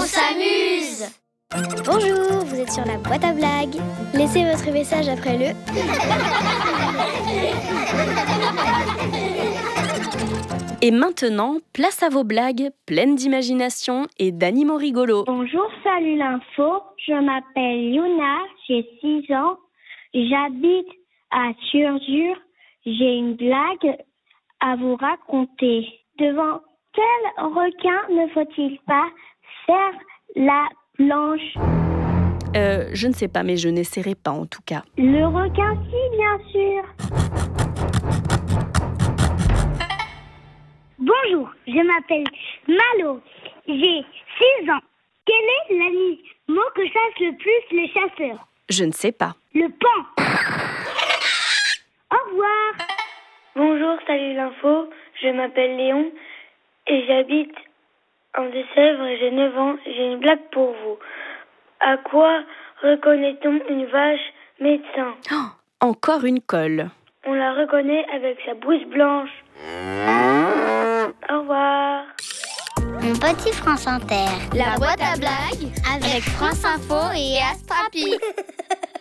s'amuse. Bonjour, vous êtes sur la boîte à blagues. Laissez votre message après le... Et maintenant, place à vos blagues pleines d'imagination et d'animaux rigolos. Bonjour, salut l'info. Je m'appelle Yuna, j'ai 6 ans. J'habite à Surzur. J'ai une blague à vous raconter. Devant quel requin ne faut-il pas faire la planche? Je ne sais pas, mais je n'essaierai pas en tout cas. Le requin, si, bien sûr. Bonjour, je m'appelle Malo. J'ai 6 ans. Quel est l'animal que chasse le plus les chasseurs? Je ne sais pas. Le paon. Au revoir. Bonjour, salut l'info. Je m'appelle Léon et j'habite en Deux-Sèvres. J'ai 9 ans. J'ai une blague pour vous. À quoi reconnaît-on une vache médecin? Encore une colle. On la reconnaît avec sa blouse blanche. Au revoir. Mon petit France Inter. La boîte à blagues Avec France Info et Astrapi.